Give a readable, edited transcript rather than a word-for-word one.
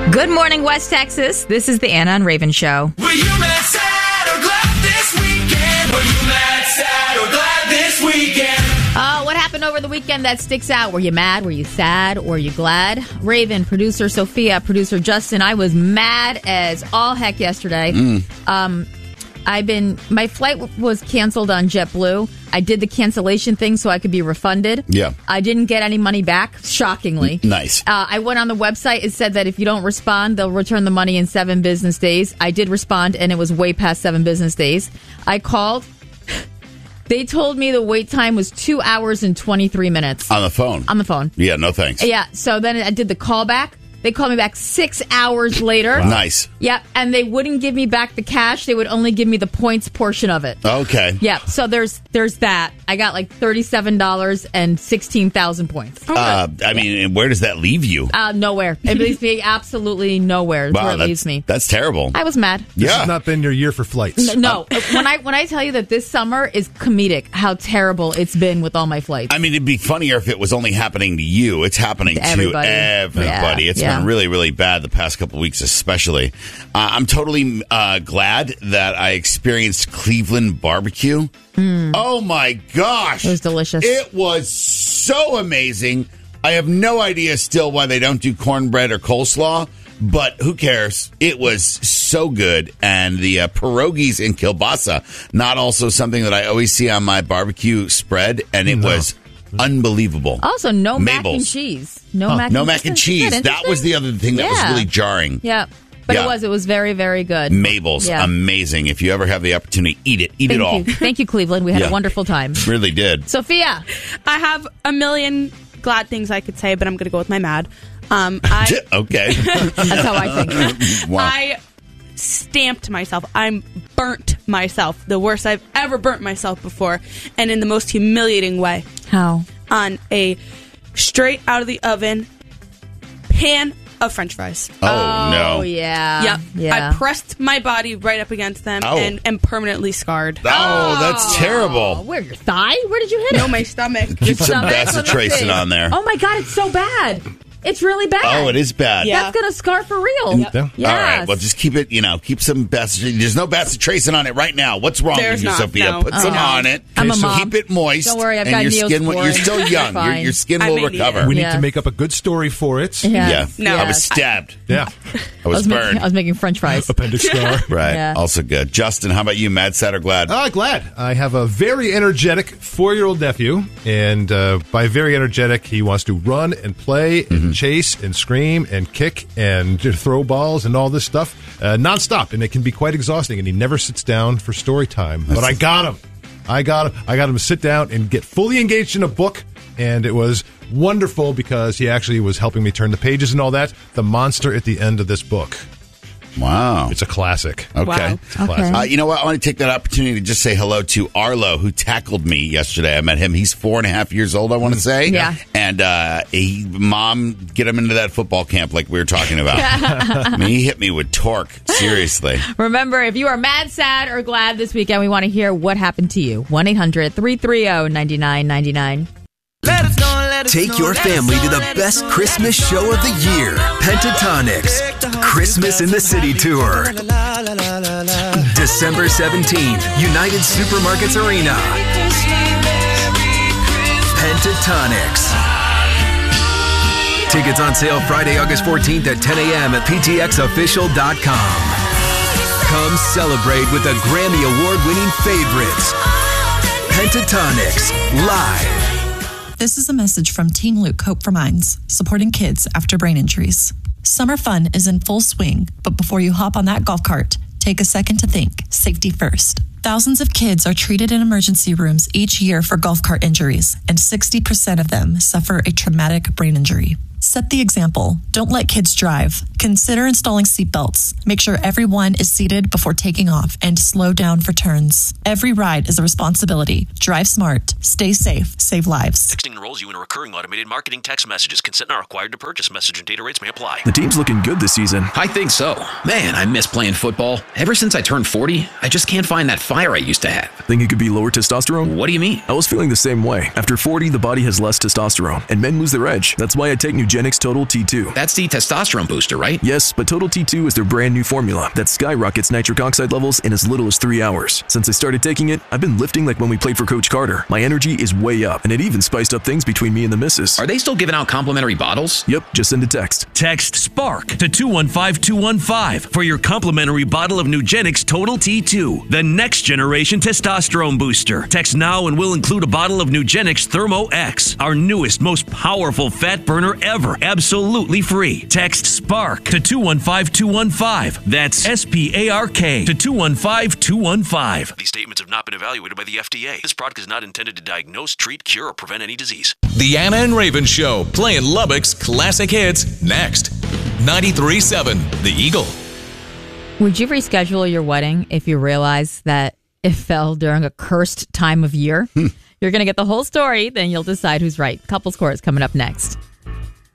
Good morning, West Texas. This is the Anna and Raven Show. Were you mad, sad, or glad this weekend? Were you mad, sad, or glad this weekend? What happened over the weekend that sticks out? Were you mad? Were you sad? Or were you glad? Raven, producer Sophia, producer Justin. I was mad as all heck yesterday. My flight was canceled on JetBlue. I did the cancellation thing so I could be refunded. Yeah. I didn't get any money back, shockingly. Nice. I went on the website. It said that if you don't respond, they'll return the money in 7 business days. I did respond, and it was way past 7 business days. I called. They told me the wait time was 2 hours and 23 minutes. On the phone? On the phone. Yeah, no thanks. Yeah, so then I did the callback. They called me back 6 hours later. Wow. Nice. Yeah, and they wouldn't give me back the cash. They would only give me the points portion of it. Okay. Yeah, so there's that. I got like $37 and 16,000 points. I mean, where does that leave you? Nowhere. It leaves me absolutely nowhere. Wow, where it leaves me. That's terrible. I was mad. This has not been your year for flights. No. When I tell you that this summer is comedic, how terrible it's been with all my flights. I mean, it'd be funnier if it was only happening to you. It's happening to everybody. It's been really, really bad the past couple of weeks, especially. I'm totally glad that I experienced Cleveland barbecue. Oh, my gosh. It was delicious. It was so amazing. I have no idea still why they don't do cornbread or coleslaw, but who cares? It was so good. And the pierogies in kielbasa, not also something that I always see on my barbecue spread, and it was unbelievable. Also, no mac and Mabel's. cheese. No mac and cheese. That was the other thing that was really jarring. Yeah. But it was very, very good. Mabel's, amazing. If you ever have the opportunity, eat it. Eat it all. Thank you, Cleveland. We had a wonderful time. Really did. Sophia. I have a million glad things I could say, but I'm going to go with my mad. Okay. That's how I think. Wow. I stamped myself. I burnt myself. The worst I've ever burnt myself before, and in the most humiliating way. How? On a straight out of the oven pan of French fries. Oh, no. Yeah. Yep. Yeah. I pressed my body right up against them and am permanently scarred. Oh, that's terrible. Where, your thigh? Where did you hit it? No, my stomach. Keep some stomach. bacitracin on there. Oh, my God. It's so bad. It's really bad. Oh, it is bad. Yeah. That's going to scar for real. Yep. Yeah. Yes. All right. Well, just keep it, keep some bacitracin. There's no bacitracin on it right now. What's wrong There's with you, not, Sophia? no. Put some on it. I'm a so mom. keep it moist. Don't worry, I've and got your skin. Neosporin. You're still young. Fine. Your skin I will may need recover. it. We need Yes. to make up a good story for it. Yeah. No. I was stabbed. Yeah. I was burned. I was making French fries. Appendix scar. Right. Yeah. Also good. Justin, how about you? Mad, sad, or glad? Glad. I have a very energetic 4-year-old nephew, and by very energetic, he wants to run and play and chase and scream and kick and throw balls and all this stuff nonstop, and it can be quite exhausting, and he never sits down for story time. But I got him. I got him to sit down and get fully engaged in a book, and it was wonderful because he actually was helping me turn the pages and all that. The monster at the end of this book. Wow. It's a classic. Okay. Wow. It's a classic. You know what? I want to take that opportunity to just say hello to Arlo, who tackled me yesterday. I met him. He's 4.5 years old, I want to say. Yeah. And Mom, get him into that football camp like we were talking about. I mean, he hit me with torque. Seriously. Remember, if you are mad, sad, or glad this weekend, we want to hear what happened to you. 1-800-330-9999. Take your family to the best Christmas show of the year. Pentatonix, Christmas in the City Tour. December 17th, United Supermarkets Arena. Pentatonix. Tickets on sale Friday, August 14th at 10 a.m. at ptxofficial.com. Come celebrate with the Grammy Award-winning favorites. Pentatonix, live. This is a message from Team Luke Hope for Minds, supporting kids after brain injuries. Summer fun is in full swing, but before you hop on that golf cart, take a second to think. Safety first. Thousands of kids are treated in emergency rooms each year for golf cart injuries, and 60% of them suffer a traumatic brain injury. Set the example. Don't let kids drive. Consider installing seatbelts. Make sure everyone is seated before taking off and slow down for turns. Every ride is a responsibility. Drive smart. Stay safe. Save lives. Texting enrolls you in a recurring automated marketing text messages. Consent not required to purchase. Message and data rates may apply. The team's looking good this season. I think so. Man, I miss playing football. Ever since I turned 40, I just can't find that fire I used to have. Think it could be lower testosterone? What do you mean? I was feeling the same way. After 40, the body has less testosterone, and men lose their edge. That's why I take Nugenix Nugenix Total T2. That's the testosterone booster, right? Yes, but Total T2 is their brand new formula that skyrockets nitric oxide levels in as little as 3 hours. Since I started taking it, I've been lifting like when we played for Coach Carter. My energy is way up, and it even spiced up things between me and the missus. Are they still giving out complimentary bottles? Yep, just send a text. Text SPARK to 215215 for your complimentary bottle of Nugenix Total T2, the next generation testosterone booster. Text now and we'll include a bottle of Nugenix Thermo X, our newest, most powerful fat burner ever, absolutely free. Text SPARK to 215215. That's SPARK to 215215. These statements have not been evaluated by the FDA. This product is not intended to diagnose, treat, cure, or prevent any disease. The Anna and Raven Show, playing Lubbock's classic hits next. 93.7 The Eagle. Would you reschedule your wedding if you realize that it fell during a cursed time of year? You're going to get the whole story, then you'll decide who's right. Couples Court is coming up next.